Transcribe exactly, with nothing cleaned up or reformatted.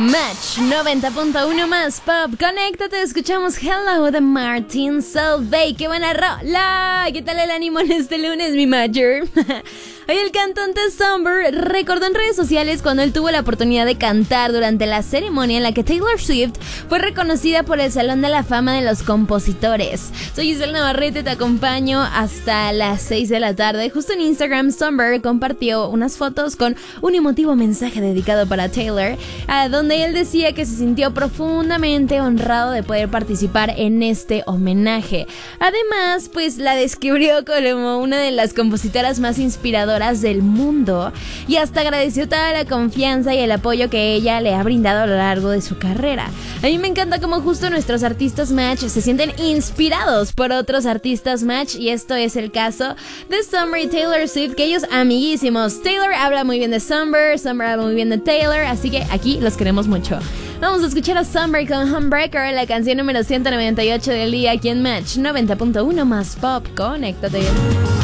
Match noventa punto uno más pop. Conéctate, escuchamos Hello de Martin Solveig. ¡Qué buena rola! ¿Qué tal el ánimo en este lunes, mi Major? Hoy el cantante Somber recordó en redes sociales cuando él tuvo la oportunidad de cantar durante la ceremonia en la que Taylor Swift fue reconocida por el Salón de la Fama de los Compositores. Soy Giselle Navarrete, te acompaño hasta las seis de la tarde. Justo en Instagram, Somber compartió unas fotos con un emotivo mensaje dedicado para Taylor, a donde él decía que se sintió profundamente honrado de poder participar en este homenaje. Además, pues la describió como una de las compositoras más inspiradoras del mundo y hasta agradeció toda la confianza y el apoyo que ella le ha brindado a lo largo de su carrera. A mí me encanta cómo justo nuestros artistas Match se sienten inspirados por otros artistas Match, y esto es el caso de Summer y Taylor Swift, que ellos amiguísimos. Taylor habla muy bien de Summer, Summer habla muy bien de Taylor, así que aquí los queremos mucho. Vamos a escuchar a Summer con Homebreaker, la canción número ciento noventa y ocho del día aquí en Match noventa punto uno más pop. Conéctate.